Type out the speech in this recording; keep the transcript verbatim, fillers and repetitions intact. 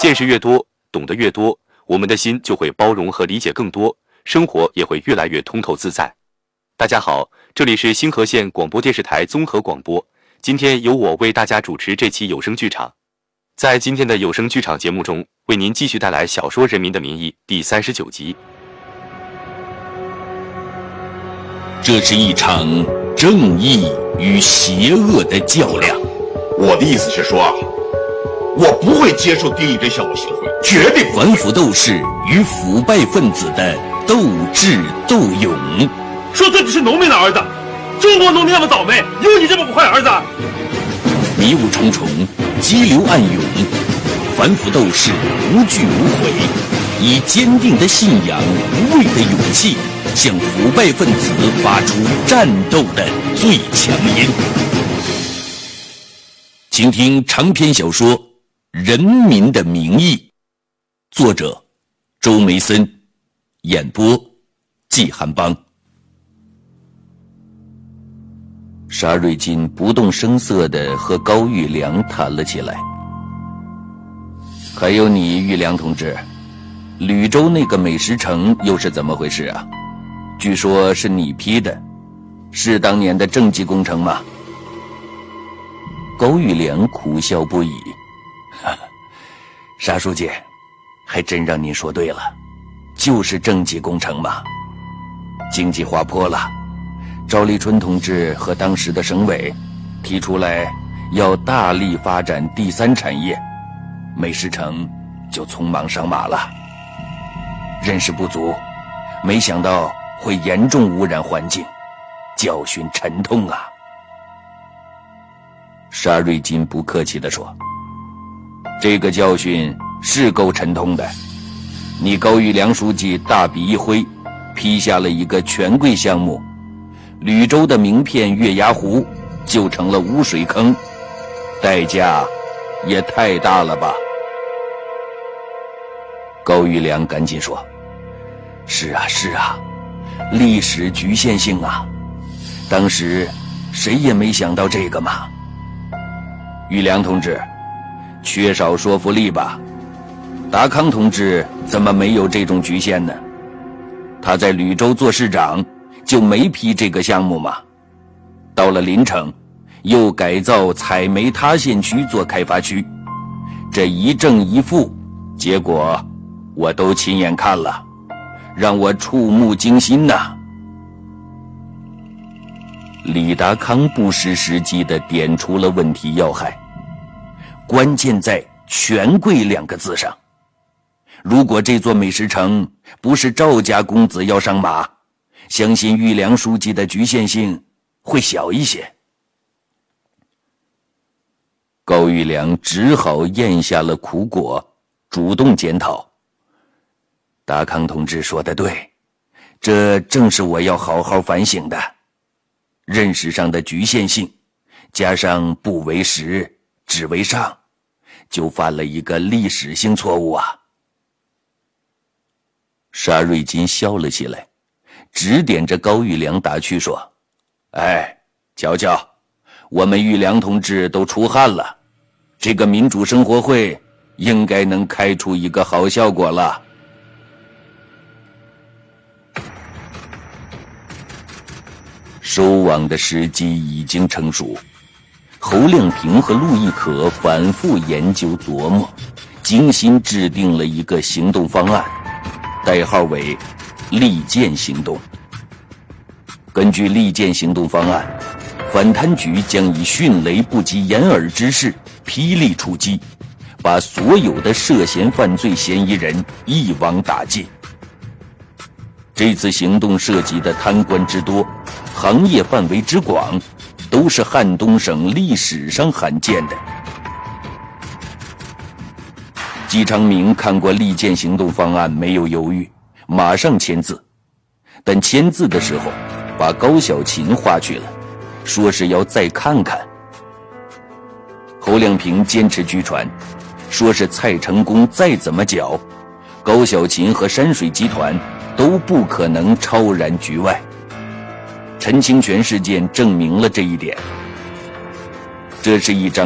见识越多，懂得越多，我们的心就会包容和理解更多，生活也会越来越通透自在。大家好，这里是星河县广播电视台综合广播，今天由我为大家主持这期有声剧场。在今天的有声剧场节目中，为您继续带来小说《人民的名义》第三十九集。 这是一场正义与邪恶的较量。 我的意思是说，我不会接受丁义珍向我行贿，绝对不会。 反腐斗士与腐败分子的斗智斗勇。 说自己是农民的儿子，中国农民那么倒霉，有你这么个坏儿子？ 迷雾重重，激流暗涌，反腐斗士无惧无悔，以坚定的信仰、无畏的勇气，向腐败分子发出战斗的最强音。请听长篇小说《人民的名义》，作者周梅森，演播季寒邦。沙瑞金不动声色地和高玉良谈了起来。还有你，玉良同志，吕州那个美食城又是怎么回事啊？据说是你批的，是当年的政绩工程吗？高玉良苦笑不已。沙书记，还真让您说对了，就是政绩工程嘛。经济滑坡了，赵立春同志和当时的省委提出来要大力发展第三产业，美食城就匆忙上马了。认识不足，没想到会严重污染环境，教训沉痛啊。沙瑞金不客气地说，这个教训是够沉痛的。你高玉良书记大笔一挥，批下了一个权贵项目，吕州的名片月牙湖就成了污水坑，代价也太大了吧。高玉良赶紧说，是啊是啊，历史局限性啊，当时谁也没想到这个嘛。玉良同志，缺少说服力吧？达康同志怎么没有这种局限呢？他在吕州做市长就没批这个项目吗？到了临城又改造采煤塌陷区做开发区，这一正一负，结果我都亲眼看了，让我触目惊心呐。李达康不失时机地点出了问题要害，关键在权贵两个字上。如果这座美食城不是赵家公子要上马，相信玉良书记的局限性会小一些。高玉良只好咽下了苦果，主动检讨。达康同志说得对，这正是我要好好反省的。认识上的局限性，加上不为实，只为上，就犯了一个历史性错误啊。沙瑞金笑了起来，指点着高玉良打趣说，哎，瞧瞧，我们玉良同志都出汗了，这个民主生活会应该能开出一个好效果了。收网的时机已经成熟，侯亮平和陆亦可反复研究琢磨，精心制定了一个行动方案，代号为利剑行动。根据利剑行动方案，反贪局将以迅雷不及掩耳之势霹雳出击，把所有的涉嫌犯罪嫌疑人一网打尽。这次行动涉及的贪官之多，行业范围之广，都是汉东省历史上罕见的。姬昌明看过利剑行动方案，没有犹豫，马上签字。但签字的时候把高小琴划去了，说是要再看看。侯亮平坚持据传，说是蔡成功再怎么搅，高小琴和山水集团都不可能超然局外。陈清泉事件证明了这一点。这是一张